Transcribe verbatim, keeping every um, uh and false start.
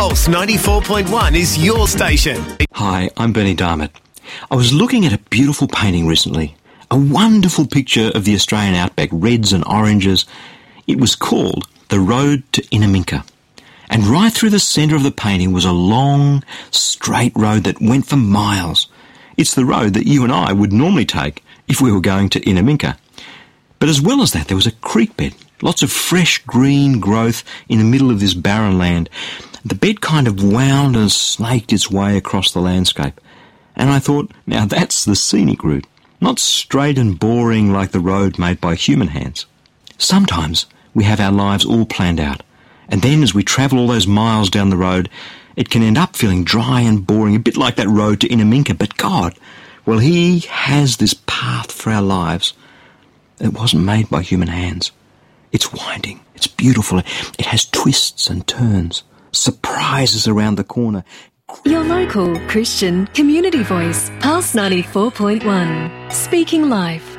Pulse ninety-four point one is your station. Hi, I'm Bernie Diamond. I was looking at a beautiful painting recently. A wonderful picture of the Australian outback, reds and oranges. It was called The Road to Inaminka. And right through the centre of the painting was a long, straight road that went for miles. It's the road that you and I would normally take if we were going to Inaminka. But as well as that, there was a creek bed. Lots of fresh green growth in the middle of this barren land. The bed kind of wound and snaked its way across the landscape. And I thought, now that's the scenic route. Not straight and boring like the road made by human hands. Sometimes we have our lives all planned out. And then as we travel all those miles down the road, it can end up feeling dry and boring, a bit like that road to Inaminka. But God, well, He has this path for our lives. It wasn't made by human hands. It's winding. It's beautiful. It has twists and turns, surprises around the corner. Your local Christian community voice, Pulse ninety-four point one. Speaking life.